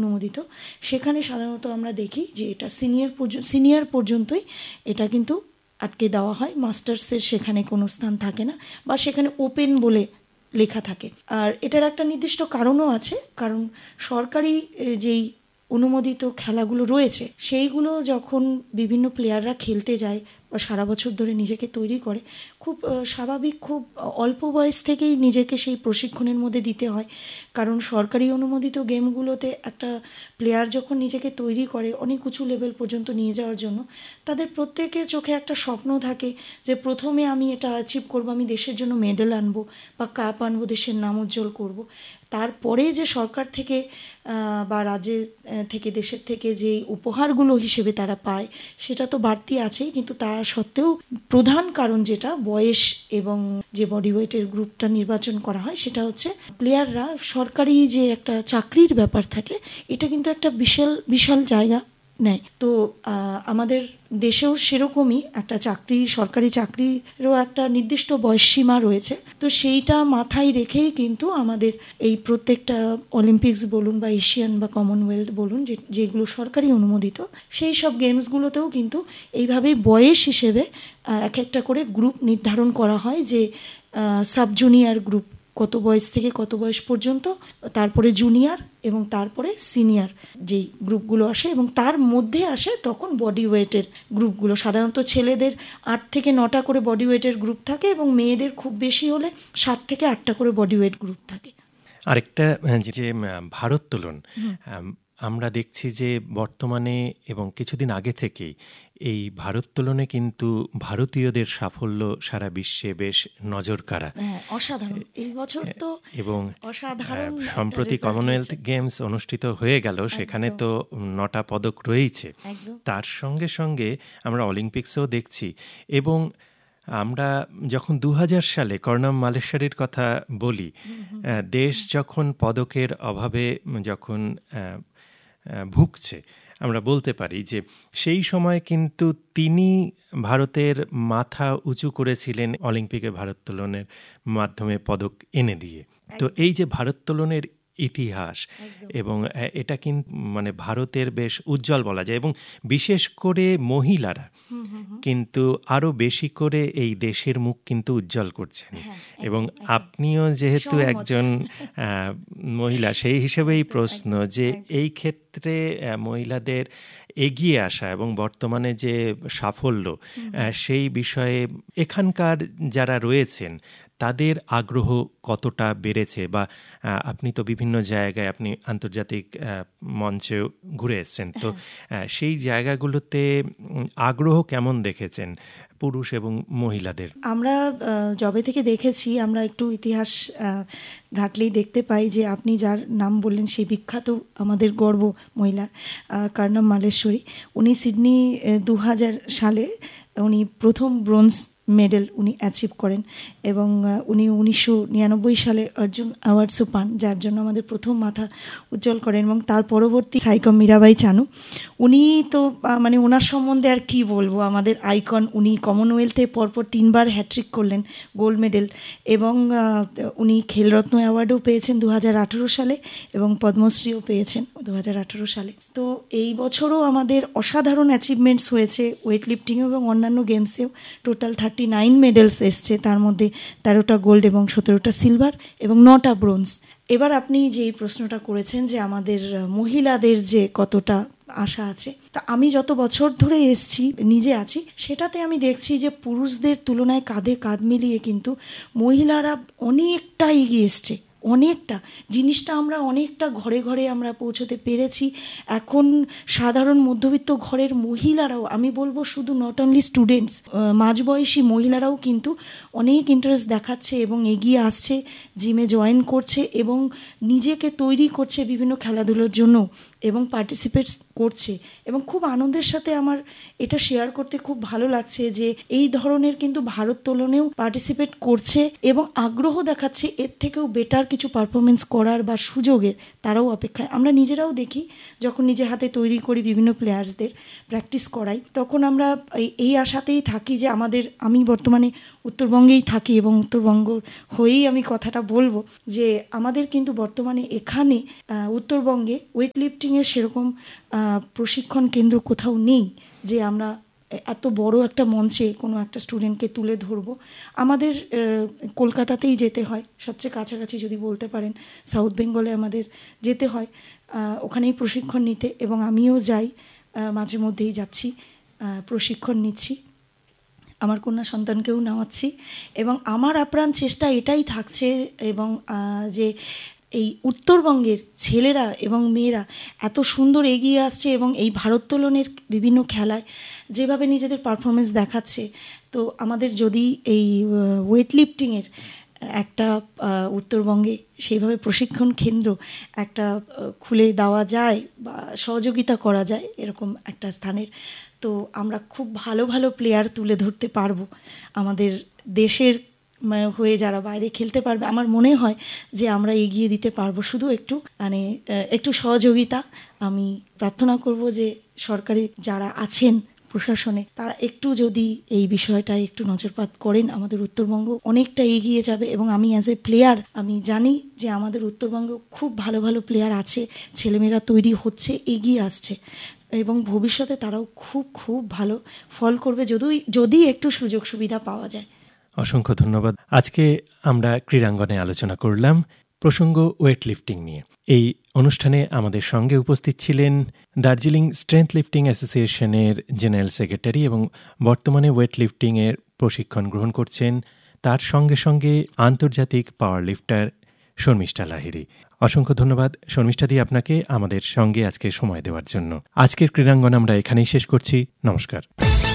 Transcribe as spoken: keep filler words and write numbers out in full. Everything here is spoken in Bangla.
অনুমোদিত, সেখানে সাধারণত আমরা দেখি যে এটা সিনিয়র সিনিয়র পর্যন্তই এটা কিন্তু আটকে দেওয়া হয়, মাস্টার্সের সেখানে কোনো স্থান থাকে না, বা সেখানে ওপেন বলে লেখা থাকে। আর এটার একটা নির্দিষ্ট কারণও আছে, কারণ সরকারি যেই অনুমোদিত খেলাগুলো রয়েছে সেইগুলো যখন বিভিন্ন প্লেয়াররা খেলতে যায় বা সারা বছর ধরে নিজেকে তৈরি করে, খুব স্বাভাবিক, খুব অল্প বয়স থেকেই নিজেকে সেই প্রশিক্ষণের মধ্যে দিতে হয়। কারণ সরকারি অনুমোদিত গেমগুলোতে একটা প্লেয়ার যখন নিজেকে তৈরি করে অনেক উঁচু লেভেল পর্যন্ত নিয়ে যাওয়ার জন্য, তাদের প্রত্যেকের চোখে একটা স্বপ্ন থাকে যে প্রথমে আমি এটা অ্যাচিভ করবো, আমি দেশের জন্য মেডেল আনবো বা কাপ আনবো, দেশের নাম উজ্জ্বল করব। তারপরে যে সরকার থেকে বা রাজ্যে থেকে, দেশের থেকে যে উপহারগুলো হিসেবে তারা পায় সেটা তো বাড়তি আছেই, কিন্তু তা সত্ত্বেও প্রধান কারণ যেটা বয়স এবং যে বডি ওয়েটের গ্রুপটা নির্বাচন করা হয় সেটা হচ্ছে প্লেয়াররা সরকারি যে একটা চাকরির ব্যাপার থাকে, এটা কিন্তু একটা বিশাল বিশাল জায়গা নেয়। তো আমাদের দেশেও সেরকমই একটা চাকরি, সরকারি চাকরিরও একটা নির্দিষ্ট বয়সসীমা রয়েছে। তো সেইটা মাথায় রেখেই কিন্তু আমাদের এই প্রত্যেকটা অলিম্পিক্স বলুন বা এশিয়ান বা কমনওয়েলথ বলুন, যে যেগুলো সরকারি অনুমোদিত, সেই সব গেমসগুলোতেও কিন্তু এইভাবেই বয়স হিসেবে এক একটা করে গ্রুপ নির্ধারণ করা হয়, যে সাব জুনিয়র গ্রুপ কত বয়স থেকে কত বয়স পর্যন্ত, তারপরে জুনিয়র এবং তারপরে সিনিয়র যেই গ্রুপগুলো আসে, এবং তার মধ্যে আসে তখন বডি ওয়েটের গ্রুপগুলো। সাধারণত ছেলেদের আট থেকে নটা করে বডি ওয়েটের গ্রুপ থাকে এবং মেয়েদের খুব বেশি হলে সাত থেকে আটটা করে বডি ওয়েট গ্রুপ থাকে। আরেকটা যে ভারোত্তোলন, আমরা দেখছি যে বর্তমানে এবং কিছুদিন আগে থেকেই এই ভারোত্তোলনে কিন্তু ভারতীয়দের সাফল্য সারা বিশ্বে বেশ নজর কাড়া, অসাধারণ। এই বছর তো এবং অসাধারণ। সম্প্রতি কমনওয়েলথ গেমস অনুষ্ঠিত হয়ে গেল, সেখানে তো নটা পদক রয়েছে। তার সঙ্গে সঙ্গে আমরা অলিম্পিক্সেও দেখছি, এবং আমরা যখন দু হাজার সালে কর্ণম মালেশ্বরীর কথা বলি, দেশ যখন পদকের অভাবে যখন ভুগছে, আমরা বলতে পারি যে সেই সময় কিন্তু তিনি ভারতের মাথা উঁচু করেছিলেন অলিম্পিকে ভারোত্তোলনের মাধ্যমে পদক এনে দিয়ে। তো এই যে ভারোত্তোলনের ইতিহাস, এবং এটা কিন্তু মানে ভারতের বেশ উজ্জ্বল বলা যায়, এবং বিশেষ করে মহিলারা কিন্তু আরো বেশি করে এই দেশের মুখ কিন্তু উজ্জ্বল করছেন। এবং আপনিও যেহেতু একজন মহিলা, সেই হিসেবেই প্রশ্ন যে এই ক্ষেত্রে মহিলাদের এগিয়ে আসা এবং বর্তমানে যে সাফল্য, সেই বিষয়ে এখানকার যারা রয়েছেন তাদের আগ্রহ কতটা বেড়েছে, বা আপনি তো বিভিন্ন জায়গায়, আপনি আন্তর্জাতিক মঞ্চে ঘুরে এসেছেন, তো সেই জায়গাগুলোতে আগ্রহ কেমন দেখেছেন পুরুষ এবং মহিলাদের? আমরা যবে থেকে দেখেছি, আমরা একটু ইতিহাস ঘাটলেই দেখতে পাই যে আপনি যার নাম বললেন সেই বিখ্যাত আমাদের গর্ব মহিলা কর্ণম মালেশ্বরী, উনি সিডনি দু হাজার সালে উনি প্রথম ব্রোঞ্জ মেডেল উনি অ্যাচিভ করেন, এবং উনি উনিশশো নিরানব্বই সালে অর্জুন অ্যাওয়ার্ডসও পান, যার জন্য আমাদের প্রথম মাথা উজ্জ্বল করেন। এবং তার পরবর্তী সাইকম মীরাবাই চানু, উনি তো মানে ওনার সম্বন্ধে আর কি বলবো, আমাদের আইকন। উনি কমনওয়েলথে পরপর তিনবার হ্যাট্রিক করলেন, গোল্ড মেডেল, এবং উনি খেলরত্ন অ্যাওয়ার্ডও পেয়েছেন দু হাজার আঠেরো সালে, এবং পদ্মশ্রীও পেয়েছেন দু হাজার আঠেরো সালে। তো এই বছরও আমাদের অসাধারণ অ্যাচিভমেন্টস হয়েছে ওয়েট লিফটিংয়ে এবং অন্যান্য গেমসেও। টোটাল থার্টি নাইন মেডেলস এসছে, তার মধ্যে তেরোটা গোল্ড এবং সতেরোটা সিলভার এবং নটা ব্রোঞ্জ। এবার আপনি যে প্রশ্নটা করেছেন যে আমাদের মহিলাদের যে কতটা আশা আছে, তা আমি যত বছর ধরে এসছি, নিজে আছি, সেটাতে আমি দেখছি যে পুরুষদের তুলনায় কাঁধে কাঁধ মিলিয়ে কিন্তু মহিলারা অনেকটা এগিয়ে এসছে, অনেকটা। জিনিসটা আমরা অনেকটা ঘরে ঘরে আমরা পৌঁছতে পেরেছি। এখন সাধারণ মধ্যবিত্ত ঘরের মহিলারাও, আমি বলবো শুধু নট অনলি স্টুডেন্টস, মাঝবয়সী মহিলারাও কিন্তু অনেক ইন্টারেস্ট দেখাচ্ছে এবং এগিয়ে আসছে, জিমে জয়েন করছে এবং নিজেকে তৈরি করছে বিভিন্ন খেলাধুলোর জন্য এবং পার্টিসিপেট করছে। এবং খুব আনন্দের সাথে আমার এটা শেয়ার করতে খুব ভালো লাগছে যে এই ধরনের কিন্তু ভারোত্তোলনেও পার্টিসিপেট করছে এবং আগ্রহ দেখাচ্ছে এর থেকেও বেটার কিছু পারফরমেন্স করার বা সুযোগের তারাও অপেক্ষায়। আমরা নিজেরাও দেখি যখন নিজে হাতে তৈরি করি বিভিন্ন প্লেয়ার্সদের প্র্যাকটিস করাই, তখন আমরা এই আশাতেই থাকি যে আমাদের, আমি বর্তমানে উত্তরবঙ্গেই থাকি এবং উত্তরবঙ্গ হয়েই আমি কথাটা বলবো যে আমাদের কিন্তু বর্তমানে এখানে উত্তরবঙ্গে ওয়েট লিফটিংয়ের সেরকম প্রশিক্ষণ কেন্দ্র কোথাও নেই যে আমরা এত বড় একটা মঞ্চে কোনো একটা স্টুডেন্টকে তুলে ধরবো। আমাদের কলকাতাতেই যেতে হয়, সবচেয়ে কাছাকাছি যদি বলতে পারেন সাউথ বেঙ্গলে আমাদের যেতে হয়, ওখানেই প্রশিক্ষণ নিতে, এবং আমিও যাই, মাঝে মধ্যেই যাচ্ছি, প্রশিক্ষণ নিচ্ছি, আমার কন্যা সন্তানকেও নেওয়াচ্ছি। এবং আমার আপ্রাণ চেষ্টা এটাই থাকছে এবং যে এই উত্তরবঙ্গের ছেলেরা এবং মেয়েরা এত সুন্দর এগিয়ে আসছে এবং এই ভারোত্তোলনের বিভিন্ন খেলায় যেভাবে নিজেদের পারফরমেন্স দেখাচ্ছে, তো আমাদের যদি এই ওয়েট লিফটিংয়ের একটা উত্তরবঙ্গে সেইভাবে প্রশিক্ষণ কেন্দ্র একটা খুলে দেওয়া যায় বা সহযোগিতা করা যায় এরকম একটা স্থানের, তো আমরা খুব ভালো ভালো প্লেয়ার তুলে ধরতে পারবো আমাদের দেশের হয়ে, যারা বাইরে খেলতে পারবে। আমার মনে হয় যে আমরা এগিয়ে দিতে পারবো, শুধু একটু মানে একটু সহযোগিতা। আমি প্রার্থনা করব যে সরকারি যারা আছেন প্রশাসনে, তারা একটু যদি এই বিষয়টা একটু নজরপাত করেন, আমাদের উত্তরবঙ্গ অনেকটা এগিয়ে যাবে। এবং আমি অ্যাজ এ প্লেয়ার আমি জানি যে আমাদের উত্তরবঙ্গ খুব ভালো ভালো প্লেয়ার আছে, ছেলেমেয়েরা তৈরি হচ্ছে, এগিয়ে আসছে, এবং ভবিষ্যতে তারাও খুব খুব ভালো ফল করবে যদি যদি একটু সুযোগ সুবিধা পাওয়া যায়। অসংখ্য ধন্যবাদ। আজকে আমরা ক্রীড়াঙ্গনে আলোচনা করলাম প্রসঙ্গ ওয়েট লিফটিং নিয়ে। এই অনুষ্ঠানে আমাদের সঙ্গে উপস্থিত ছিলেন দার্জিলিং স্ট্রেংথ লিফটিং অ্যাসোসিয়েশনের জেনারেল সেক্রেটারি এবং বর্তমানে ওয়েট লিফটিংয়ের প্রশিক্ষণ গ্রহণ করছেন, তার সঙ্গে সঙ্গে আন্তর্জাতিক পাওয়ার লিফটার শর্মিষ্ঠা লাহিড়ী। অসংখ্য ধন্যবাদ শর্মিষ্ঠাদি আপনাকে আমাদের সঙ্গে আজকে সময় দেওয়ার জন্য। আজকের ক্রীড়াঙ্গন আমরা এখানেই শেষ করছি। নমস্কার।